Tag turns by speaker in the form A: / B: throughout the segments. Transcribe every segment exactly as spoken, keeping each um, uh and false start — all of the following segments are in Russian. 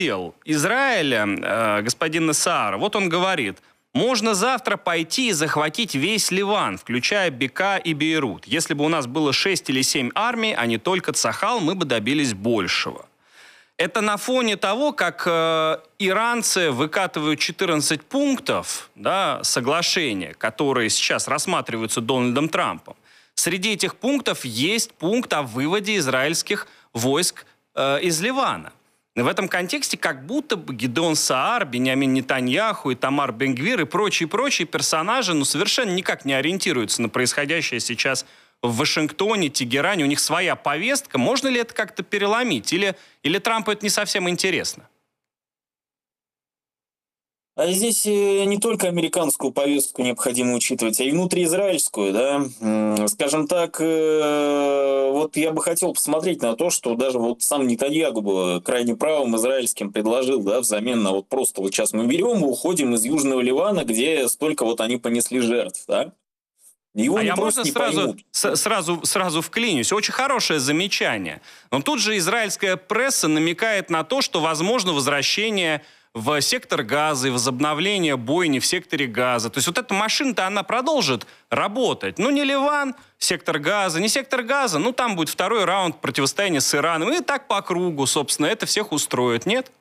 A: дел Израиля, э, господин Саар, вот он говорит, можно завтра пойти и захватить весь Ливан, включая Бека и Бейрут. Если бы у нас было шесть или семь армий, а не только Цахал, мы бы добились большего. Это на фоне того, как э, иранцы выкатывают четырнадцать пунктов, да, соглашения, которые сейчас рассматриваются Дональдом Трампом. Среди этих пунктов есть пункт о выводе израильских войск э, из Ливана. В этом контексте как будто бы Гидеон Саар, Биньямин Нетаньяху, Итамар Бен-Гвир и прочие-прочие персонажи ну, совершенно никак не ориентируются на происходящее сейчас в Вашингтоне, Тегеране. У них своя повестка. Можно ли это как-то переломить? Или, или Трампу это не совсем интересно?
B: А здесь э, не только американскую повестку необходимо учитывать, а и внутриизраильскую, да. М, Скажем так, э, вот я бы хотел посмотреть на то, что даже вот сам Нетаньяху бы крайне правым израильским предложил, да, взамен на вот просто вот сейчас мы берем и уходим из Южного Ливана, где столько вот они понесли жертв, да. Его
A: А
B: не
A: я
B: просто
A: можно
B: не
A: сразу,
B: поймут.
A: с- сразу, сразу вклинюсь? Очень хорошее замечание. Но тут же израильская пресса намекает на то, что возможно возвращение в сектор Газа и возобновление бойни в секторе Газа. То есть вот эта машина-то, она продолжит работать. Ну, не Ливан, сектор Газа, не сектор Газа, ну, там будет второй раунд противостояния с Ираном. И так по кругу, собственно, это всех устроит, нет?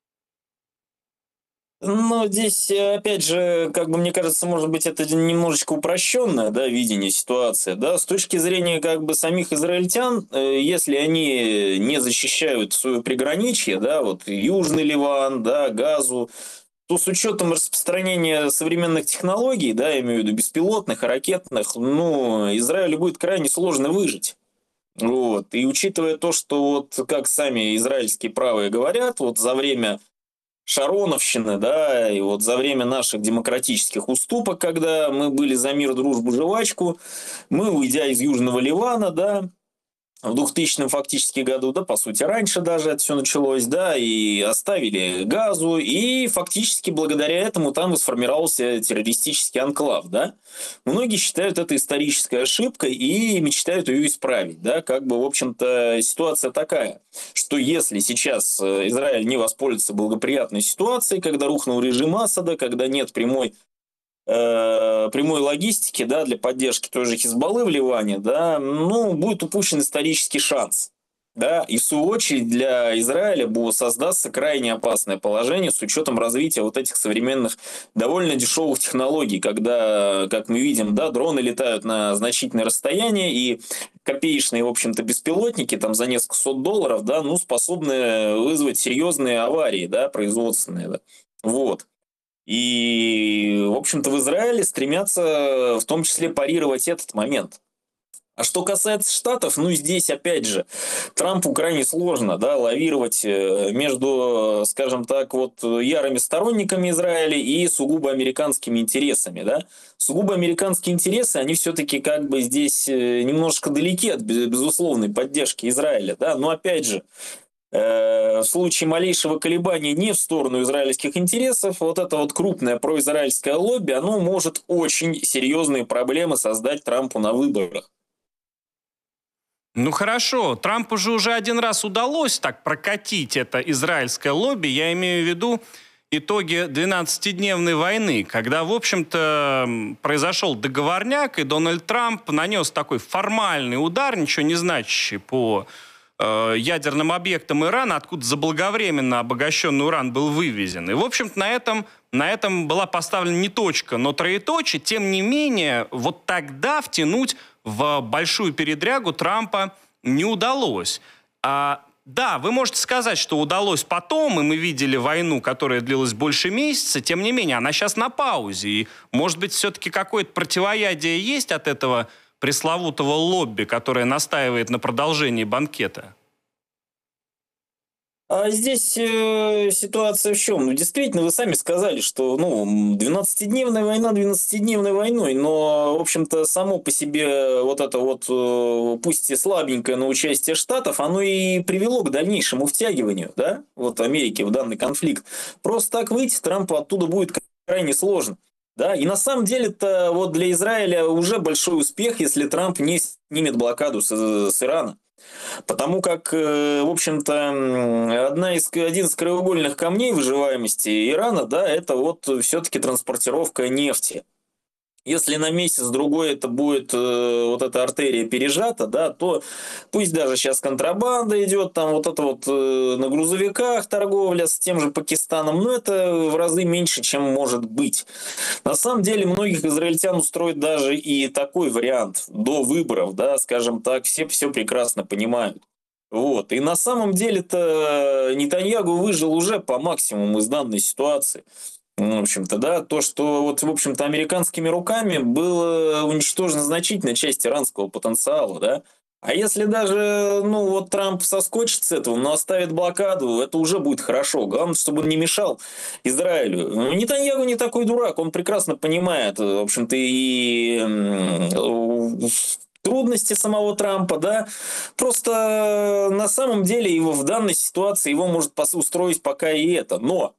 B: Но здесь, э, опять же, как бы мне кажется, может быть, это немножечко упрощенное, да, видение ситуации, да, с точки зрения как бы самих израильтян, э, если они не защищают свое приграничье, да, вот Южный Ливан, да, Газу, то с учетом распространения современных технологий, да, я имею в виду беспилотных, ракетных, ну, Израилю будет крайне сложно выжить. Вот. И учитывая то, что вот как сами израильские правые говорят, вот за время Шароновщины, да, и вот за время наших демократических уступок, когда мы были за мир, дружбу, жвачку, мы, уйдя из Южного Ливана, да, в двухтысячном фактически году, да, по сути, раньше даже это все началось, да, и оставили Газу, и фактически благодаря этому там и сформировался террористический анклав, да. Многие считают это исторической ошибкой и мечтают ее исправить, да, как бы, в общем-то, ситуация такая, что если сейчас э, Израиль не воспользуется благоприятной ситуацией, когда рухнул режим Асада, когда нет прямой э, прямой логистики, да, для поддержки той же Хизбаллы в Ливане, да, ну, будет упущен исторический шанс. Да, и в свою очередь для Израиля будет создаться крайне опасное положение с учетом развития вот этих современных довольно дешевых технологий, когда, как мы видим, да, дроны летают на значительное расстояние, и копеечные, в общем-то, беспилотники там за несколько сот долларов, да, ну, способны вызвать серьезные аварии, да, производственные, да. Вот. И, в общем-то, в Израиле стремятся в том числе парировать этот момент. А что касается Штатов, ну, здесь, опять же, Трампу крайне сложно, да, лавировать э, между, скажем так, вот ярыми сторонниками Израиля и сугубо американскими интересами, да. Сугубо американские интересы, они все-таки как бы здесь э, немножко далеки от без- безусловной поддержки Израиля, да, но, опять же, э, в случае малейшего колебания не в сторону израильских интересов, вот это вот крупное произраильское лобби, оно может очень серьезные проблемы создать Трампу на выборах.
A: Ну хорошо, Трампу же уже один раз удалось так прокатить это израильское лобби. Я имею в виду итоги двенадцатидневной войны, когда, в общем-то, м, произошел договорняк, и Дональд Трамп нанес такой формальный удар, ничего не значащий по э, ядерным объектам Ирана, откуда заблаговременно обогащенный уран был вывезен. И, в общем-то, на этом, на этом была поставлена не точка, но троеточие. Тем не менее, вот тогда втянуть в большую передрягу Трампа не удалось. А, да, вы можете сказать, что удалось потом, и мы видели войну, которая длилась больше месяца, тем не менее, она сейчас на паузе. И, может быть, все-таки какое-то противоядие есть от этого пресловутого лобби, которое настаивает на продолжении банкета?
B: А здесь э, ситуация в чем? Ну, действительно, вы сами сказали, что ну, двенадцатидневная война двенадцатидневной войной, но, в общем-то, само по себе вот это вот, э, пусть и слабенькое, но участие Штатов, оно и привело к дальнейшему втягиванию, да, вот Америки в данный конфликт. Просто так выйти Трампу оттуда будет крайне сложно. Да, и на самом деле-то вот для Израиля уже большой успех, если Трамп не снимет блокаду с, с Ирана. Потому как, в общем-то, одна из, один из краеугольных камней выживаемости Ирана, да, это вот все-таки транспортировка нефти. Если на месяц-другой это будет э, вот эта артерия пережата, да, то пусть даже сейчас контрабанда идет, там вот это вот э, на грузовиках торговля с тем же Пакистаном, но это в разы меньше, чем может быть. На самом деле многих израильтян устроит даже и такой вариант до выборов, да, скажем так, все все прекрасно понимают. Вот. И на самом деле-то Нетаньягу выжил уже по максимуму из данной ситуации. В общем-то, да, то, что вот, в общем-то, американскими руками было уничтожена значительная часть иранского потенциала, да. А если даже, ну, вот Трамп соскочит с этого, но оставит блокаду, это уже будет хорошо. Главное, чтобы он не мешал Израилю. Ну, Нетаньягу не такой дурак, он прекрасно понимает, в общем-то, и трудности самого Трампа, да. Просто на самом деле его в данной ситуации его может устроить пока и это. Но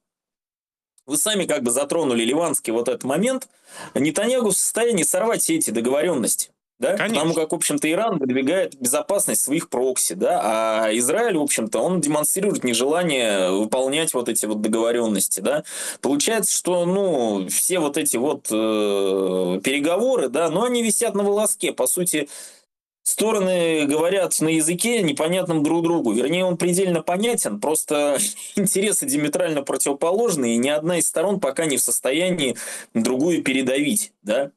B: вы сами как бы затронули ливанский вот этот момент. Нетаньягу в состоянии сорвать все эти договоренности. Да? Потому как, в общем-то, Иран выдвигает безопасность своих прокси, да, а Израиль, в общем-то, он демонстрирует нежелание выполнять вот эти вот договоренности, да. Получается, что, ну, все вот эти вот э, переговоры, да, ну, они висят на волоске, по сути. Стороны говорят на языке, непонятном друг другу. Вернее, он предельно понятен, просто интересы диаметрально противоположные, и ни одна из сторон пока не в состоянии другую передавить, да?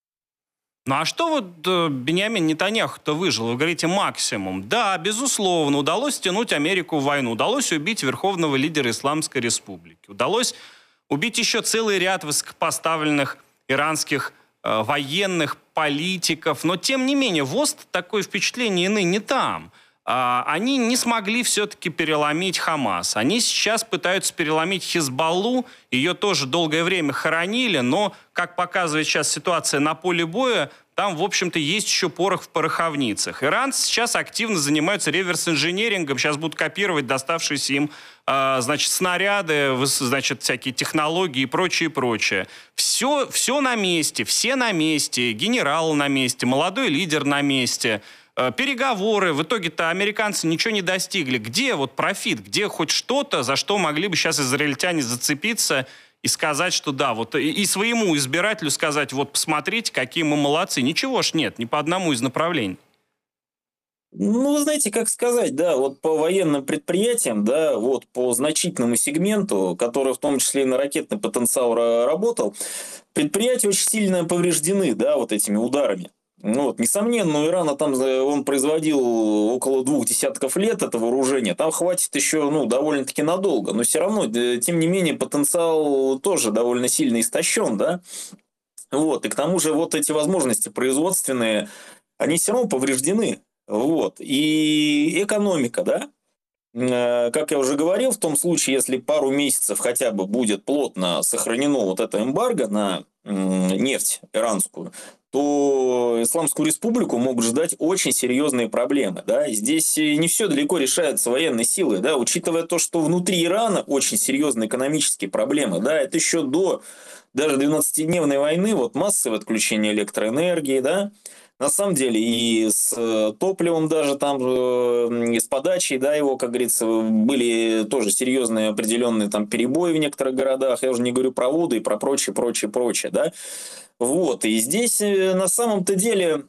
A: Ну а что вот э, Биньямин Нетаньяху-то выжил? Вы говорите, максимум. Да, безусловно, удалось тянуть Америку в войну, удалось убить верховного лидера Исламской Республики, удалось убить еще целый ряд высокопоставленных иранских э, военных, политиков, но тем не менее, ВОСТ такое впечатление ныне там. А, они не смогли все-таки переломить Хамас. Они сейчас пытаются переломить Хизбаллу, ее тоже долгое время хоронили, но, как показывает сейчас ситуация на поле боя, там, в общем-то, есть еще порох в пороховницах. Иранцы сейчас активно занимаются реверс-инженерингом, сейчас будут копировать доставшиеся им э, значит, снаряды, значит, всякие технологии и прочее, прочее. Все, все на месте, все на месте, генерал на месте, молодой лидер на месте, э, переговоры. В итоге-то американцы ничего не достигли. Где вот профит, где хоть что-то, за что могли бы сейчас израильтяне зацепиться и сказать, что да, вот и, и своему избирателю сказать, вот посмотрите, какие мы молодцы. Ничего ж нет, ни по одному из направлений.
B: Ну, вы знаете, как сказать, да, вот по военным предприятиям, да, вот по значительному сегменту, который в том числе и на ракетный потенциал работал, предприятия очень сильно повреждены, да, вот этими ударами. Ну, вот, несомненно, у Ирана там он производил около двух десятков лет это вооружение. Там хватит еще, ну, довольно-таки надолго. Но все равно, тем не менее, потенциал тоже довольно сильно истощен, да. Вот. И к тому же вот эти возможности производственные, они все равно повреждены. Вот. И экономика, да. Как я уже говорил, в том случае, если пару месяцев хотя бы будет плотно сохранено вот это эмбарго на нефть иранскую, то Исламскую Республику могут ждать очень серьезные проблемы. Да? Здесь не все далеко решается военной силой. Да? Учитывая то, что внутри Ирана очень серьезные экономические проблемы. Да? Это еще до даже двенадцатидневной войны, вот массовое отключение электроэнергии, да? На самом деле и с топливом даже там, и с подачей, да, его, как говорится, были тоже серьезные определенные там перебои в некоторых городах. Я уже не говорю про воду и про прочее, прочее, прочее, да. Вот, и здесь на самом-то деле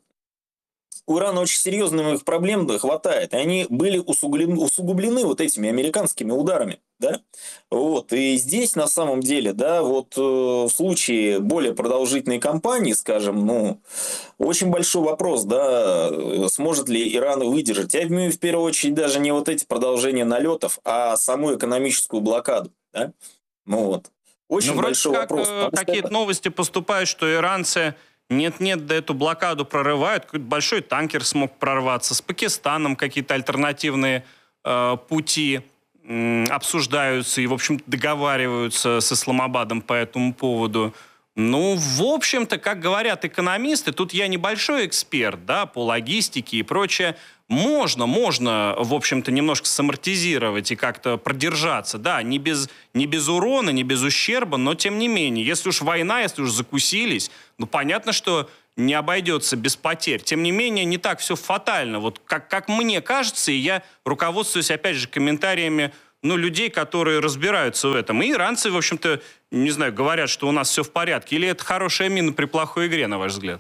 B: у Ирана очень серьезных проблем хватает, и они были усугублены, усугублены вот этими американскими ударами, да, вот, и здесь на самом деле, да, вот в случае более продолжительной кампании, скажем, ну, очень большой вопрос, да, сможет ли Иран выдержать, я имею в первую очередь даже не вот эти продолжения налетов, а саму экономическую блокаду, да, ну вот. Очень
A: ну,
B: большой
A: вроде как,
B: вопрос.
A: Какие-то это... новости поступают, что иранцы нет-нет, да эту блокаду прорывают. Какой-то большой танкер смог прорваться. С Пакистаном какие-то альтернативные э, пути э, обсуждаются и, в общем, договариваются с Исламабадом по этому поводу. Ну, в общем-то, как говорят экономисты, тут я небольшой эксперт, да, по логистике и прочее, можно, можно, в общем-то, немножко самортизировать и как-то продержаться, да, не без, не без урона, не без ущерба, но тем не менее, если уж война, если уж закусились, ну, понятно, что не обойдется без потерь. Тем не менее, не так все фатально. Вот как, как мне кажется, и я руководствуюсь, опять же, комментариями ну, людей, которые разбираются в этом. И иранцы, в общем-то, не знаю, говорят, что у нас все в порядке. Или это хорошая мина при плохой игре, на ваш взгляд?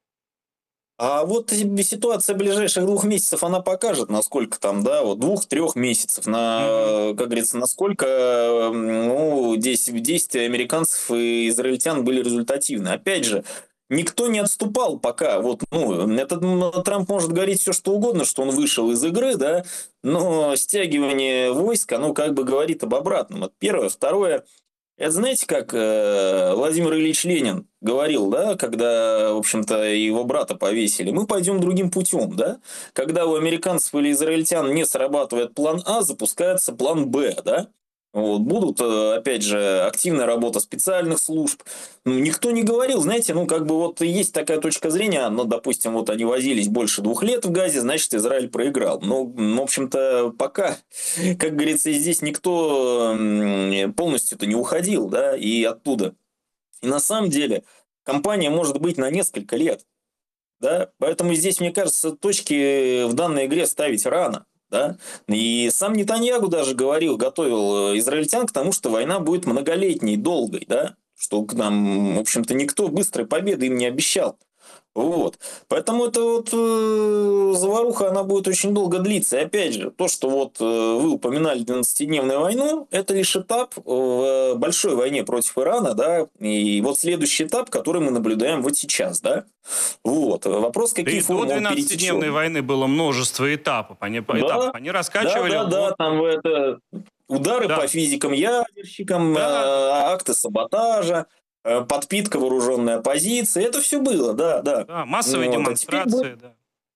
B: А вот ситуация ближайших двух месяцев, она покажет, насколько там, да, вот двух-трех месяцев, на, как говорится, насколько, ну, здесь действия американцев и израильтян были результативны. Опять же, никто не отступал пока. Вот, ну, этот Трамп может говорить все, что угодно, что он вышел из игры, да, но стягивание войск, оно как бы говорит об обратном. Это первое. Второе. Это знаете, как э, Владимир Ильич Ленин говорил, да, когда, в общем-то, его брата повесили, мы пойдем другим путем, да? Когда у американцев или израильтян не срабатывает план А, запускается план Б, да? Вот, будут, э, опять же, активная работа специальных служб. Ну, никто не говорил, знаете, ну, как бы вот есть такая точка зрения, ну, допустим, вот они возились больше двух лет в Газе, значит, Израиль проиграл. Ну, в общем-то, пока, как говорится, здесь никто полностью-то не уходил, да, и оттуда. И на самом деле кампания может быть на несколько лет, да, поэтому здесь, мне кажется, точки в данной игре ставить рано. Да? И сам Нетаньягу даже говорил, готовил израильтян к тому, что война будет многолетней, долгой, да? Что к нам, в общем-то, никто быстрой победы им не обещал. Вот. Поэтому эта вот э, заваруха, она будет очень долго длиться. И опять же, то, что вот э, вы упоминали двенадцатидневную войну, это лишь этап в большой войне против Ирана, да, и вот следующий этап, который мы наблюдаем вот сейчас, да. Вот. Вопрос, какие
A: да
B: формы
A: до двенадцатидневной войны было множество этапов. Они, да, этапов. Они раскачивали...
B: Да, да, да, там это... Удары да. по физикам-ядерщикам, да. акты саботажа, подпитка вооруженной оппозиции. Это все было, да, да.
A: Да, массовые вот, демонстрации, а да.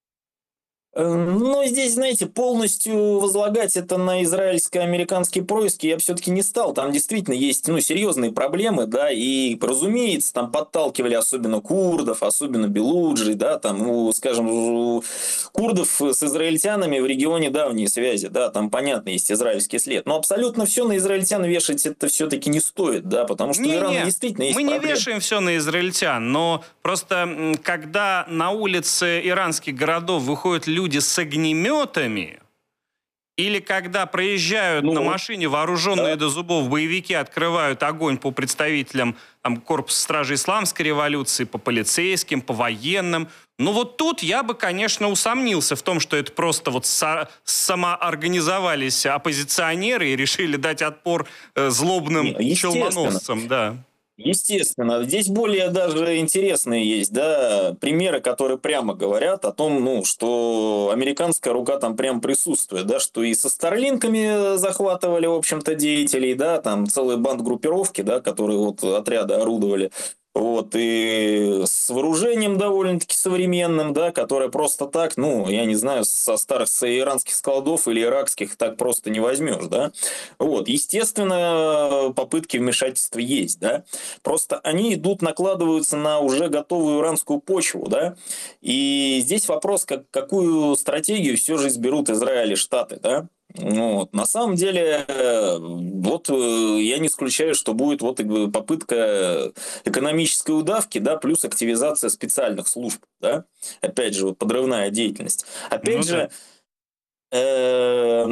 B: Но здесь, знаете, полностью возлагать это на израильско-американские происки я все-таки не стал. Там действительно есть, ну, серьезные проблемы, да, и, разумеется, там подталкивали особенно курдов, особенно белуджи, да, там, ну, скажем, у курдов с израильтянами в регионе давние связи, да, там, понятно, есть израильский след. Но абсолютно все на израильтян вешать это все-таки не стоит, да, потому что
A: не,
B: у Ирана
A: не,
B: действительно есть
A: мы
B: проблемы.
A: Мы не вешаем все на израильтян, но просто когда на улице иранских городов выходят люди люди с огнеметами, или когда проезжают ну, на машине вооруженные да. до зубов боевики, открывают огонь по представителям там, корпуса стражи исламской революции, по полицейским, по военным. Ну вот тут я бы, конечно, усомнился в том, что это просто вот со- самоорганизовались оппозиционеры и решили дать отпор э, злобным челноносцам. Да.
B: Естественно. Здесь более даже интересные есть, да, примеры, которые прямо говорят о том, ну, что американская рука там прям присутствует, да, что и со Старлинками захватывали, в общем-то, деятелей, да, там целые банд-группировки, да, которые вот отряды орудовали. Вот, и с вооружением довольно-таки современным, да, которое просто так, ну, я не знаю, со старых со иранских складов или иракских так просто не возьмешь, да. Вот, естественно, попытки вмешательства есть, да. Просто они идут, накладываются на уже готовую иранскую почву, да. И здесь вопрос, как, какую стратегию все же изберут Израиль и Штаты, да. Вот. На самом деле, вот я не исключаю, что будет вот попытка экономической удавки, да, плюс активизация специальных служб, да, опять же, вот подрывная деятельность. Опять ну, же, да. э,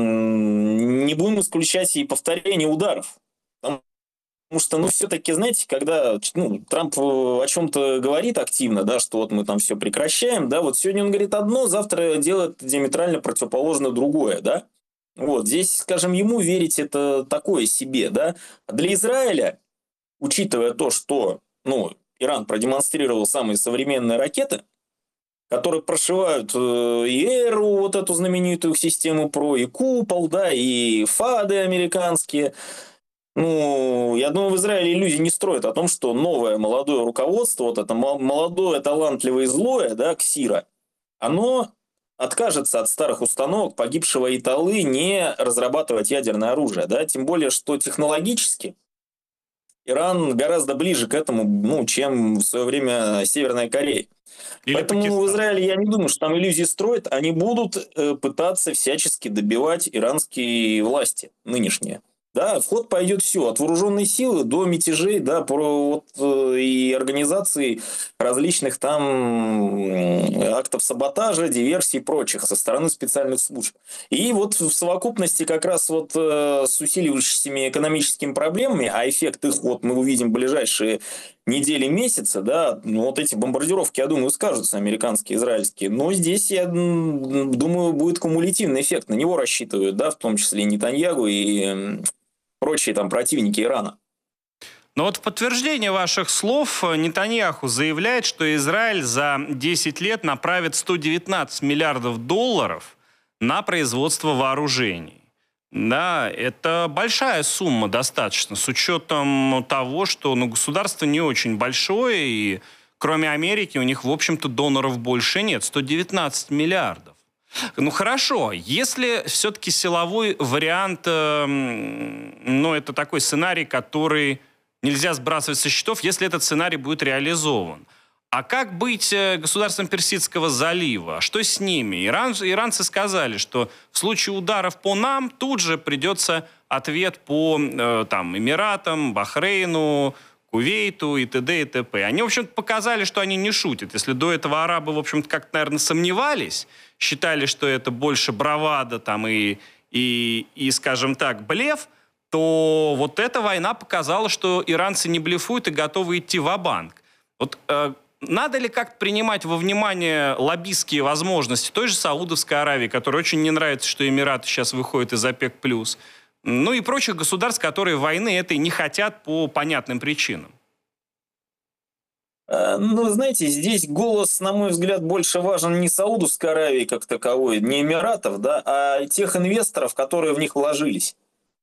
B: не будем исключать и повторение ударов. Потому что, ну, все-таки, знаете, когда ну, Трамп о чем-то говорит активно, да, что вот мы там все прекращаем, да, вот сегодня он говорит одно, завтра делает диаметрально противоположно другое, да. Вот, здесь, скажем, ему верить это такое себе, да. Для Израиля, учитывая то, что, ну, Иран продемонстрировал самые современные ракеты, которые прошивают и Эру, вот эту знаменитую систему ПРО, и Купол, да, и ФАДы американские. Ну, я думаю, в Израиле иллюзий не строят о том, что новое молодое руководство, вот это молодое, талантливое и злое, да, КСИРа, оно откажется от старых установок погибшего Италы не разрабатывать ядерное оружие, да, тем более, что технологически Иран гораздо ближе к этому, ну, чем в свое время Северная Корея. Или Поэтому Пакистан. В Израиле я не думаю, что там иллюзии строят, они будут э, пытаться всячески добивать иранские власти нынешние. Да, в ход пойдет все, от вооруженной силы до мятежей, да, про, вот, э, и организации различных там м, актов саботажа, диверсий и прочих со стороны специальных служб. И вот в совокупности как раз вот э, с усиливающимися экономическими проблемами, а эффект их вот мы увидим в ближайшие недели, месяцы, да, ну, вот эти бомбардировки, я думаю, скажутся американские, израильские, но здесь, я м, думаю, будет кумулятивный эффект, на него рассчитывают, да, в том числе и Нетаньягу, и м, прочие там противники Ирана.
A: Но вот в подтверждение ваших слов Нетаньяху заявляет, что Израиль за десять лет направит сто девятнадцать миллиардов долларов на производство вооружений. Да, это большая сумма достаточно, с учетом того, что ну, государство не очень большое, и кроме Америки у них, в общем-то, доноров больше нет. сто девятнадцать миллиардов. Ну хорошо, если все-таки силовой вариант, э, ну это такой сценарий, который нельзя сбрасывать со счетов, если этот сценарий будет реализован. А как быть государством Персидского залива? Что с ними? Иран, иранцы сказали, что в случае ударов по нам тут же придется ответ по э, там, Эмиратам, Бахрейну, Кувейту и т.д. и т.п. Они, в общем-то, показали, что они не шутят. Если до этого арабы, в общем-то, как-то, наверное, сомневались, считали, что это больше бравада там, и, и, и, скажем так, блеф, то вот эта война показала, что иранцы не блефуют и готовы идти ва-банк. Вот э, надо ли как-то принимать во внимание лоббистские возможности той же Саудовской Аравии, которой очень не нравится, что Эмираты сейчас выходят из ОПЕК+, ну и прочих государств, которые войны этой не хотят по понятным причинам?
B: Ну, знаете, здесь голос, на мой взгляд, больше важен не Саудовской Аравии как таковой, не Эмиратов, да, а тех инвесторов, которые в них вложились.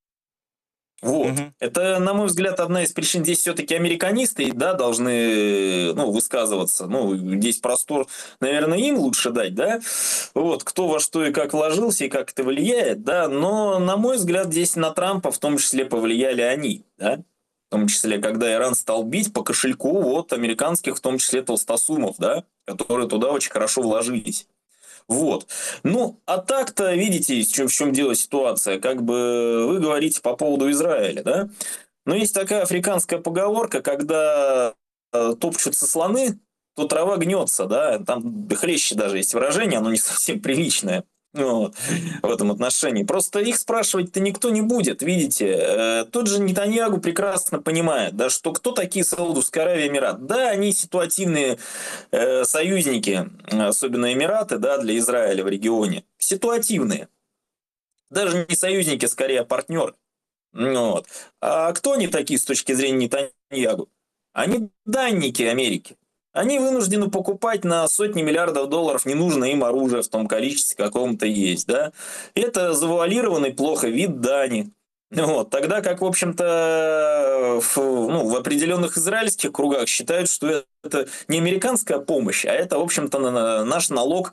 B: Вот. Угу. Это, на мой взгляд, одна из причин. Здесь все-таки американисты, да, должны, ну, высказываться. Ну, здесь простор, наверное, им лучше дать, да. Вот, кто во что и как вложился, и как это влияет, да. Но, на мой взгляд, здесь на Трампа в том числе повлияли они, да. В том числе, когда Иран стал бить по кошельку вот американских, в том числе толстосумов, да, которые туда очень хорошо вложились. Вот. Ну, а так-то, видите, в чем, в чем дело ситуация. Как бы вы говорите по поводу Израиля, да? Но есть такая африканская поговорка, когда э, топчутся слоны, то трава гнется, да? Там хлеще даже есть выражение, оно не совсем приличное. Вот, в этом отношении. Просто их спрашивать-то никто не будет, видите. Э, тот же Нетаньягу прекрасно понимает, да, что кто такие Саудовская Аравия и Эмират. Да, они ситуативные э, союзники, особенно Эмираты, да, для Израиля в регионе. Ситуативные. Даже не союзники, скорее партнеры. Вот. А кто они такие с точки зрения Нетаньягу? Они данники Америки. Они вынуждены покупать на сотни миллиардов долларов ненужное им оружие в том количестве, каком-то есть. Да? Это завуалированный плохо вид дани. Вот. Тогда как, в общем-то, в, ну, в определенных израильских кругах считают, что это не американская помощь, а это, в общем-то, наш налог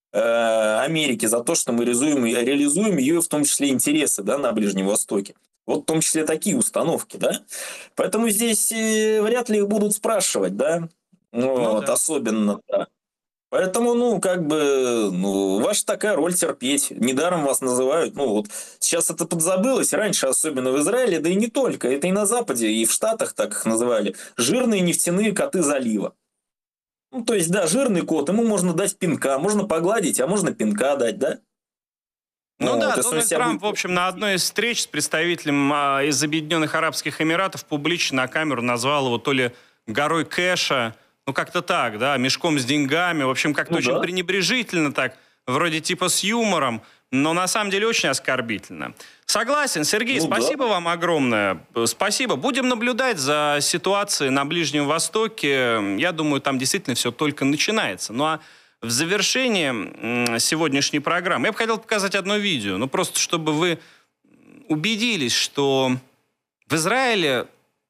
B: э, Америки за то, что мы реализуем, реализуем ее, в том числе, интересы, да, на Ближнем Востоке. Вот в том числе такие установки. Да? Поэтому здесь вряд ли их будут спрашивать, да. Ну, ну, вот, да. Особенно, да. Поэтому, ну, как бы, ну, ваша такая роль терпеть. Недаром вас называют, ну, вот, сейчас это подзабылось, раньше, особенно в Израиле, да и не только, это и на Западе, и в Штатах так их называли, жирные нефтяные коты залива. Ну, то есть, да, жирный кот, ему можно дать пинка, можно погладить, а можно пинка дать, да?
A: Ну, ну да, вот, Дональд Трамп, будет... в общем, на одной из встреч с представителем а, из Объединенных Арабских Эмиратов публично на камеру назвал его то ли горой кэша, ну, как-то так, да, мешком с деньгами. В общем, как-то ну, очень да. пренебрежительно так, вроде типа с юмором, но на самом деле очень оскорбительно. Согласен, Сергей, ну, спасибо да. вам огромное. Спасибо. Будем наблюдать за ситуацией на Ближнем Востоке. Я думаю, там действительно все только начинается. Ну, а в завершение сегодняшней программы я бы хотел показать одно видео, ну, просто чтобы вы убедились, что в Израиле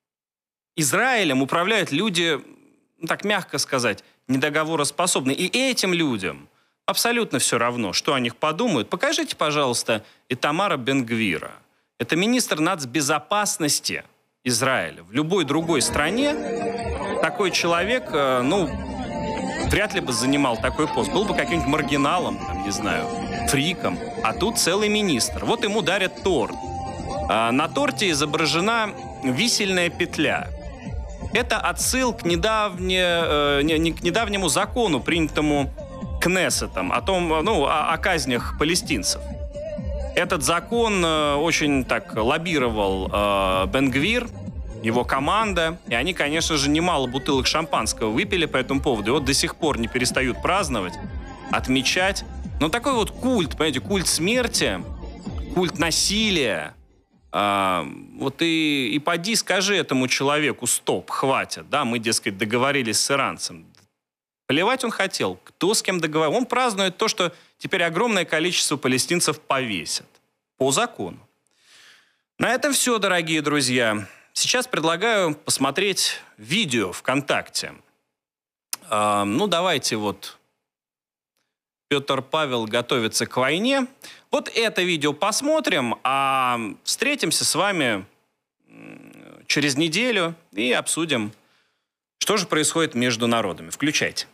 A: Израилем управляют люди... так мягко сказать, недоговороспособны. И этим людям абсолютно все равно, что о них подумают. Покажите, пожалуйста, Итамара Бен-Гвира. Это министр нацбезопасности Израиля. В любой другой стране такой человек, ну, вряд ли бы занимал такой пост. Был бы каким-нибудь маргиналом, там, не знаю, фриком. А тут целый министр. Вот ему дарят торт. А на торте изображена висельная петля. Это отсыл к, недавне, э, не, не, к недавнему закону, принятому Кнессетом, о том, ну, о, о казнях палестинцев. Этот закон э, очень так лоббировал э, Бен-Гвир, его команда, и они, конечно же, немало бутылок шампанского выпили по этому поводу, и вот до сих пор не перестают праздновать, отмечать. Но такой вот культ, понимаете, культ смерти, культ насилия, а, вот и, и поди скажи этому человеку: стоп, хватит, да, мы, дескать, договорились с иранцем. Плевать он хотел, кто с кем договорился. Он празднует то, что теперь огромное количество палестинцев повесят по закону. На этом все, дорогие друзья. Сейчас предлагаю посмотреть видео ВКонтакте. А, ну, давайте вот... Петр Павел готовится к войне. Вот это видео посмотрим, а встретимся с вами через неделю и обсудим, что же происходит между народами. Включайте.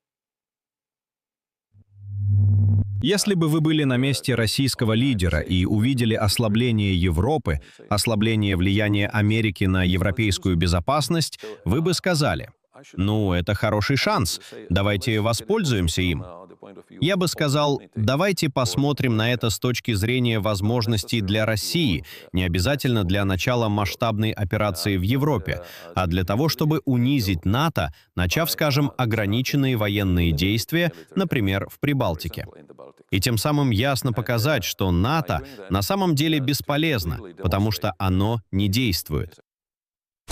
C: Если бы вы были на месте российского лидера и увидели ослабление Европы, ослабление влияния Америки на европейскую безопасность, вы бы сказали: ну, это хороший шанс, давайте воспользуемся им. Я бы сказал, давайте посмотрим на это с точки зрения возможностей для России, не обязательно для начала масштабной операции в Европе, а для того, чтобы унизить НАТО, начав, скажем, ограниченные военные действия, например, в Прибалтике. И тем самым ясно показать, что НАТО на самом деле бесполезно, потому что оно не действует.